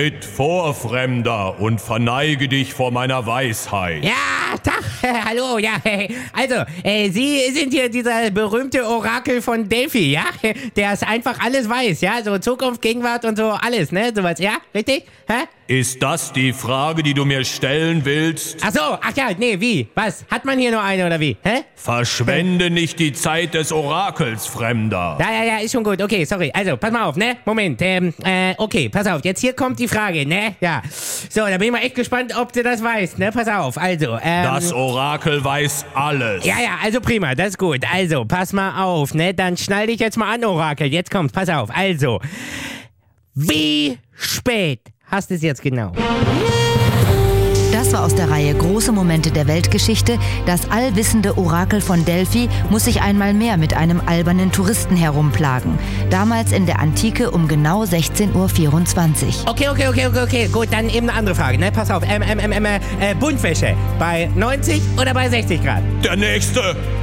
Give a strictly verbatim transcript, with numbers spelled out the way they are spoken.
Tritt vor, Fremder, und verneige dich vor meiner Weisheit. Ja, Tag, hallo, ja, also, äh, Sie sind hier dieser berühmte Orakel von Delphi, ja, der es einfach alles weiß, ja, so Zukunft, Gegenwart und so alles, ne, sowas, ja, richtig, hä? Ist das die Frage, die du mir stellen willst? Ach so, ach ja, nee, wie, was, hat man hier nur eine oder wie, hä? Verschwende nicht die Zeit des Orakels, Fremder. Ja, ja, ja, ist schon gut, okay, sorry, also, pass mal auf, ne, Moment, ähm, äh, okay, pass auf, jetzt hier kommt die Frage, ne, ja, so, da bin ich mal echt gespannt, ob du das weißt, ne, pass auf, also, ähm... Das Orakel weiß alles. Ja, ja, also prima, das ist gut. Also, pass mal auf, ne? Dann schnall dich jetzt mal an, Orakel. Jetzt kommt's, pass auf. Also, wie spät hast du es jetzt genau? Das war aus der Reihe Große Momente der Weltgeschichte. Das allwissende Orakel von Delphi muss sich einmal mehr mit einem albernen Touristen herumplagen. Damals in der Antike um genau sechzehn Uhr vierundzwanzig. Okay, okay, okay, okay, okay. Gut, dann eben eine andere Frage, ne? Pass auf, ähm, ähm, ähm, äh, Buntwäsche. Bei neunzig oder bei sechzig Grad? Der Nächste.